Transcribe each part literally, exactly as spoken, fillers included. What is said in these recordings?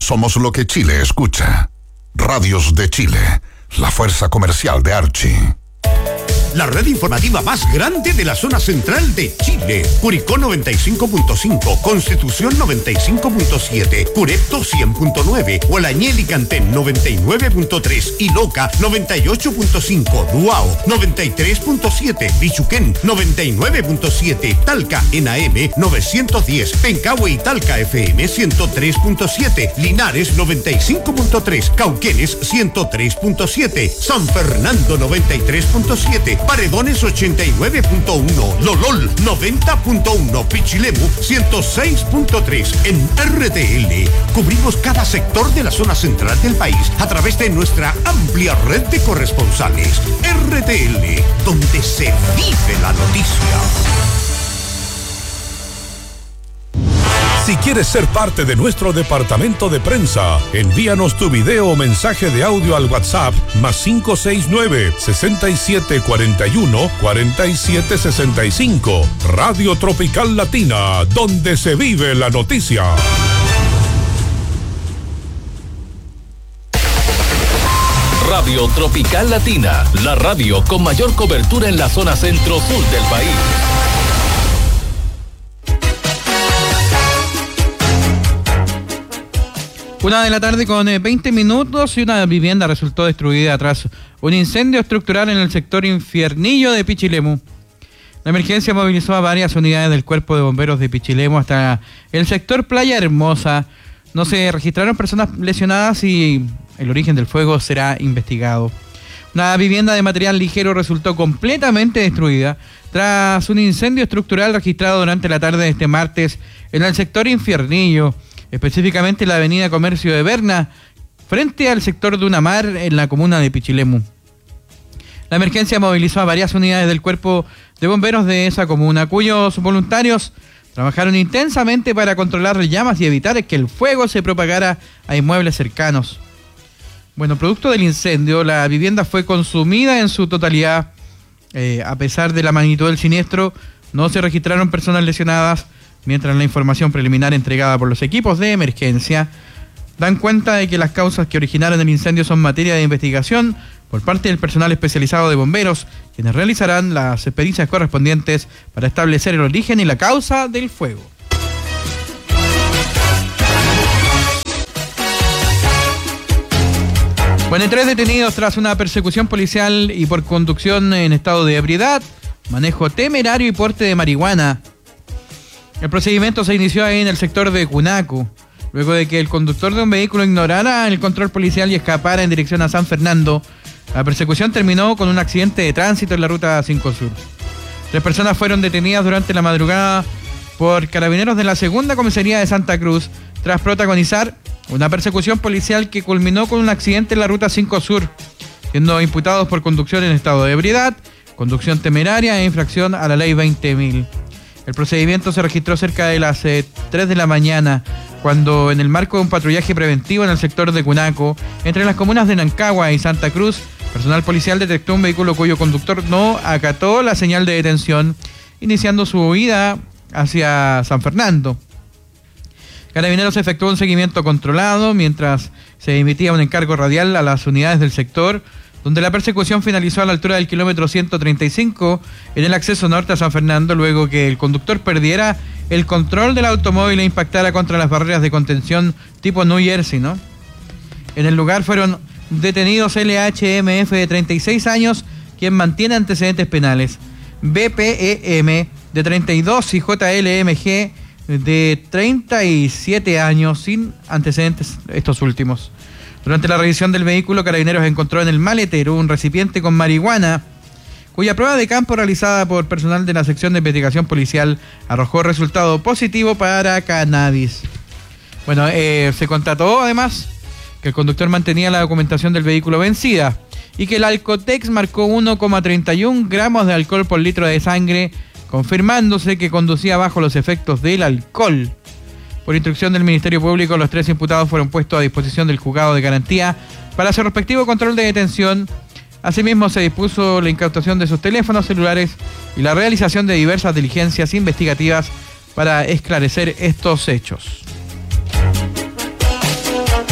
Somos lo que Chile escucha. Radios de Chile, la fuerza comercial de Archie. La red informativa más grande de la zona central de Chile. Curicó noventa y cinco punto cinco, Constitución noventa y cinco punto siete, Curepto cien punto nueve, Hualañel y Cantén noventa y nueve punto tres y Loca noventa y ocho punto cinco, Duao noventa y tres punto siete, Bichuquén noventa y nueve punto siete, Talca en A M novecientos diez, Pencahue y Talca F M ciento tres punto siete, Linares noventa y cinco punto tres, Cauquenes ciento tres punto siete, San Fernando noventa y tres punto siete, Paredones ochenta y nueve punto uno, Lolol noventa punto uno, Pichilemu ciento seis punto tres. En R T L cubrimos cada sector de la zona central del país a través de nuestra amplia red de corresponsales. R T L, donde se vive la noticia. Si quieres ser parte de nuestro departamento de prensa, envíanos tu video o mensaje de audio al WhatsApp más cinco seis nueve, seis siete cuatro uno, cuatro siete seis cinco. Radio Tropical Latina, donde se vive la noticia. Radio Tropical Latina, la radio con mayor cobertura en la zona centro-sur del país. Una de la tarde con veinte minutos y una vivienda resultó destruida tras un incendio estructural en el sector Infiernillo de Pichilemu. La emergencia movilizó a varias unidades del Cuerpo de Bomberos de Pichilemu hasta el sector Playa Hermosa. No se registraron personas lesionadas y el origen del fuego será investigado. Una vivienda de material ligero resultó completamente destruida tras un incendio estructural registrado durante la tarde de este martes en el sector Infiernillo, específicamente la avenida Comercio de Berna, frente al sector de Unamar en la comuna de Pichilemu. La emergencia movilizó a varias unidades del Cuerpo de Bomberos de esa comuna, cuyos voluntarios trabajaron intensamente para controlar las llamas y evitar que el fuego se propagara a inmuebles cercanos. Bueno, producto del incendio, la vivienda fue consumida en su totalidad. Eh, a pesar de la magnitud del siniestro, no se registraron personas lesionadas, mientras la información preliminar entregada por los equipos de emergencia dan cuenta de que las causas que originaron el incendio son materia de investigación por parte del personal especializado de bomberos, quienes realizarán las experiencias correspondientes para establecer el origen y la causa del fuego. Bueno, tres detenidos tras una persecución policial y por conducción en estado de ebriedad, manejo temerario y porte de marihuana. El procedimiento se inició ahí en el sector de Cunaco, luego de que el conductor de un vehículo ignorara el control policial y escapara en dirección a San Fernando. La persecución terminó con un accidente de tránsito en la ruta cinco Sur. Tres personas fueron detenidas durante la madrugada por carabineros de la segunda comisaría de Santa Cruz, tras protagonizar una persecución policial que culminó con un accidente en la ruta cinco Sur, siendo imputados por conducción en estado de ebriedad, conducción temeraria e infracción a la ley veinte mil. El procedimiento se registró cerca de las eh, tres de la mañana, cuando en el marco de un patrullaje preventivo en el sector de Cunaco, entre las comunas de Nancagua y Santa Cruz, personal policial detectó un vehículo cuyo conductor no acató la señal de detención, iniciando su huida hacia San Fernando. Carabineros efectuó un seguimiento controlado mientras se emitía un encargo radial a las unidades del sector, donde la persecución finalizó a la altura del kilómetro ciento treinta y cinco en el acceso norte a San Fernando, luego que el conductor perdiera el control del automóvil e impactara contra las barreras de contención tipo New Jersey, ¿no? En el lugar fueron detenidos L H M F de treinta y seis años, quien mantiene antecedentes penales, B P E M de treinta y dos y J L M G de treinta y siete años, sin antecedentes estos últimos. Durante la revisión del vehículo, Carabineros encontró en el maletero un recipiente con marihuana, cuya prueba de campo realizada por personal de la sección de investigación policial arrojó resultado positivo para cannabis. Bueno, eh, se constató además que el conductor mantenía la documentación del vehículo vencida y que el Alcotex marcó uno coma treinta y uno gramos de alcohol por litro de sangre, confirmándose que conducía bajo los efectos del alcohol. Por instrucción del Ministerio Público, los tres imputados fueron puestos a disposición del juzgado de garantía para su respectivo control de detención. Asimismo, se dispuso la incautación de sus teléfonos celulares y la realización de diversas diligencias investigativas para esclarecer estos hechos.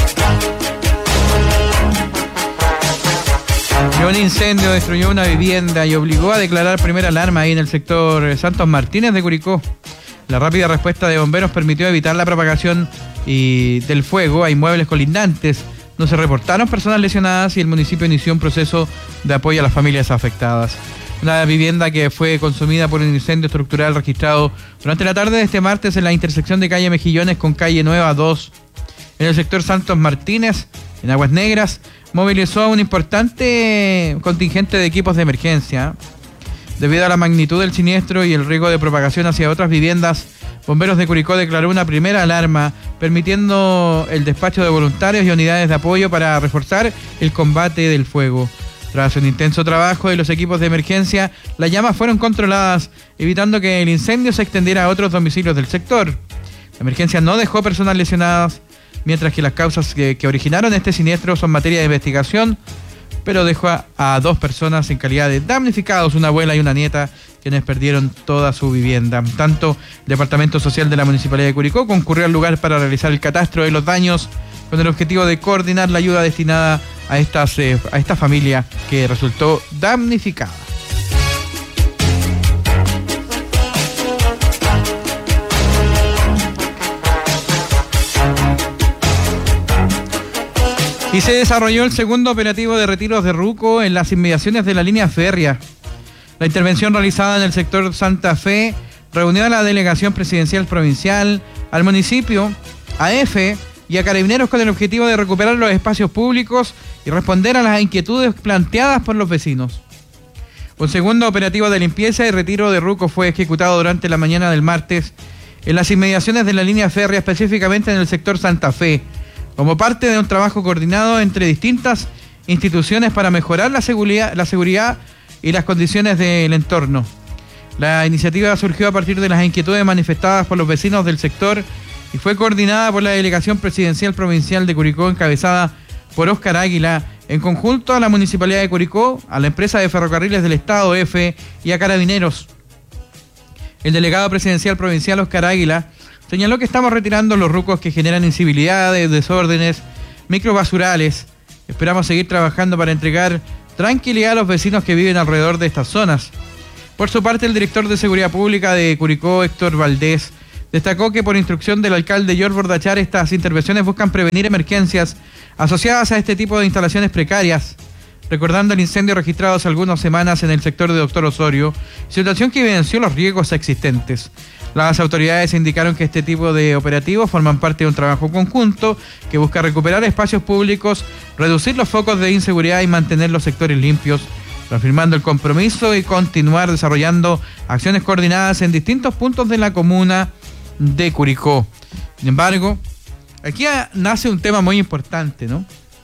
Un incendio destruyó una vivienda y obligó a declarar primera alarma ahí en el sector Santos Martínez de Curicó. La rápida respuesta de bomberos permitió evitar la propagación y del fuego a inmuebles colindantes. No se reportaron personas lesionadas y el municipio inició un proceso de apoyo a las familias afectadas. Una vivienda que fue consumida por un incendio estructural registrado durante la tarde de este martes en la intersección de calle Mejillones con calle Nueva dos. En el sector Santos Martínez, en Aguas Negras, movilizó a un importante contingente de equipos de emergencia. Debido a la magnitud del siniestro y el riesgo de propagación hacia otras viviendas, Bomberos de Curicó declaró una primera alarma, permitiendo el despacho de voluntarios y unidades de apoyo para reforzar el combate del fuego. Tras un intenso trabajo de los equipos de emergencia, las llamas fueron controladas, evitando que el incendio se extendiera a otros domicilios del sector. La emergencia no dejó personas lesionadas, mientras que las causas que, que originaron este siniestro son materia de investigación, pero dejó a, a dos personas en calidad de damnificados, una abuela y una nieta, quienes perdieron toda su vivienda. Tanto el Departamento Social de la Municipalidad de Curicó concurrió al lugar para realizar el catastro de los daños, con el objetivo de coordinar la ayuda destinada a, estas, eh, a esta familia que resultó damnificada. Y se desarrolló el segundo operativo de retiros de Ruco en las inmediaciones de la línea férrea. La intervención realizada en el sector Santa Fe reunió a la delegación presidencial provincial, al municipio, a EFE y a Carabineros con el objetivo de recuperar los espacios públicos y responder a las inquietudes planteadas por los vecinos. Un segundo operativo de limpieza y retiro de Ruco fue ejecutado durante la mañana del martes en las inmediaciones de la línea férrea, específicamente en el sector Santa Fe, como parte de un trabajo coordinado entre distintas instituciones para mejorar la seguridad, la seguridad y las condiciones del entorno. La iniciativa surgió a partir de las inquietudes manifestadas por los vecinos del sector y fue coordinada por la Delegación Presidencial Provincial de Curicó, encabezada por Óscar Águila, en conjunto a la Municipalidad de Curicó, a la Empresa de Ferrocarriles del Estado, EFE, y a Carabineros. El delegado presidencial provincial, Óscar Águila, señaló que estamos retirando los rucos que generan incivilidades, desórdenes, microbasurales. Esperamos seguir trabajando para entregar tranquilidad a los vecinos que viven alrededor de estas zonas. Por su parte, el director de Seguridad Pública de Curicó, Héctor Valdés, destacó que por instrucción del alcalde George Bordachar, estas intervenciones buscan prevenir emergencias asociadas a este tipo de instalaciones precarias, recordando el incendio registrado hace algunas semanas en el sector de Doctor Osorio, situación que evidenció los riesgos existentes. Las autoridades indicaron que este tipo de operativos forman parte de un trabajo conjunto que busca recuperar espacios públicos, reducir los focos de inseguridad y mantener los sectores limpios, reafirmando el compromiso y continuar desarrollando acciones coordinadas en distintos puntos de la comuna de Curicó. Sin embargo, aquí nace un tema muy importante, ¿no?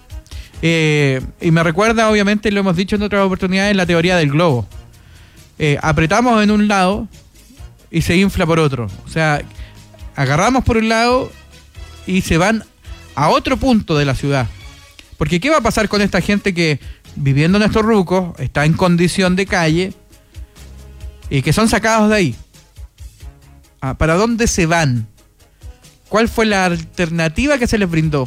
Eh, y me recuerda, obviamente, lo hemos dicho en otras oportunidades, la teoría del globo. Eh, apretamos en un lado y se infla por otro. O sea, agarramos por un lado y se van a otro punto de la ciudad. Porque ¿qué va a pasar con esta gente que, viviendo en estos rucos, está en condición de calle y que son sacados de ahí? Ah, ¿para dónde se van? ¿Cuál fue la alternativa que se les brindó?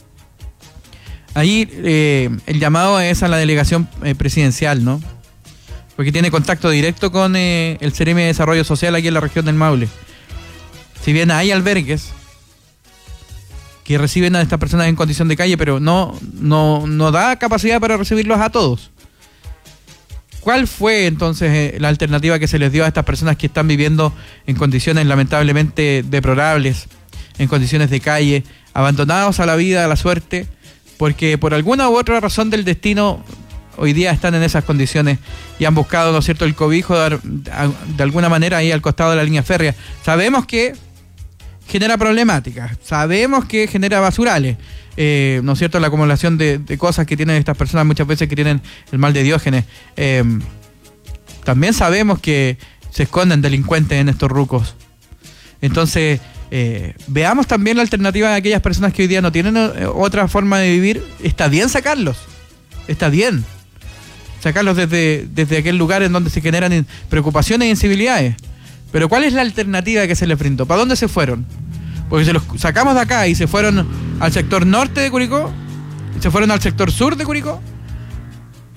Ahí eh, el llamado es a la delegación eh, presidencial, ¿no? Porque tiene contacto directo con eh, el C E R E M de Desarrollo Social aquí en la región del Maule. Si bien hay albergues que reciben a estas personas en condición de calle, pero no, no, no da capacidad para recibirlos a todos. ¿Cuál fue entonces eh, la alternativa que se les dio a estas personas que están viviendo en condiciones lamentablemente deplorables, en condiciones de calle, abandonados a la vida, a la suerte, porque por alguna u otra razón del destino hoy día están en esas condiciones y han buscado, ¿no es cierto?, el cobijo de, de alguna manera ahí al costado de la línea férrea? Sabemos que genera problemáticas, sabemos que genera basurales, eh, ¿no es cierto?, la acumulación de, de cosas que tienen estas personas muchas veces que tienen el mal de Diógenes. Eh, también sabemos que se esconden delincuentes en estos rucos. Entonces, eh, veamos también la alternativa de aquellas personas que hoy día no tienen otra forma de vivir. Está bien sacarlos, está bien sacarlos desde, desde aquel lugar en donde se generan preocupaciones e incivilidades. Pero ¿cuál es la alternativa que se les brindó? ¿Para dónde se fueron? Porque se los sacamos de acá y se fueron al sector norte de Curicó, y se fueron al sector sur de Curicó.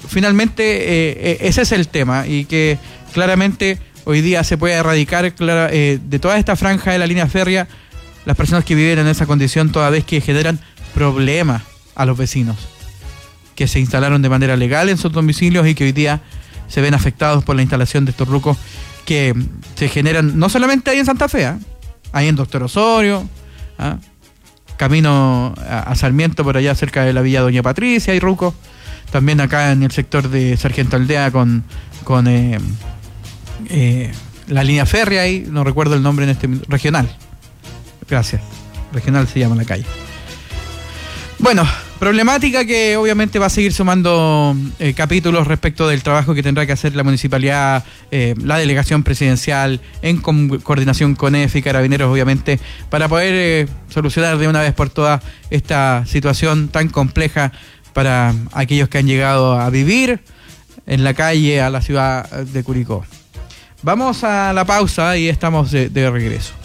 finalmente eh, ese es el tema, y que claramente hoy día se puede erradicar clara, eh, de toda esta franja de la línea férrea las personas que viven en esa condición, toda vez que generan problemas a los vecinos que se instalaron de manera legal en sus domicilios y que hoy día se ven afectados por la instalación de estos rucos que se generan no solamente ahí en Santa Fe, ¿eh? Ahí en Doctor Osorio, ¿eh? Camino a, a Sarmiento, por allá cerca de la Villa Doña Patricia, hay rucos. También acá en el sector de Sargento Aldea con, con eh, eh, la línea férrea ahí, no recuerdo el nombre en este minuto, regional. Gracias. Regional se llama la calle. Bueno, problemática que obviamente va a seguir sumando eh, capítulos respecto del trabajo que tendrá que hacer la municipalidad, eh, la delegación presidencial, en co- coordinación con E F y Carabineros, obviamente, para poder eh, solucionar de una vez por todas esta situación tan compleja para aquellos que han llegado a vivir en la calle a la ciudad de Curicó. Vamos a la pausa y estamos de, de regreso.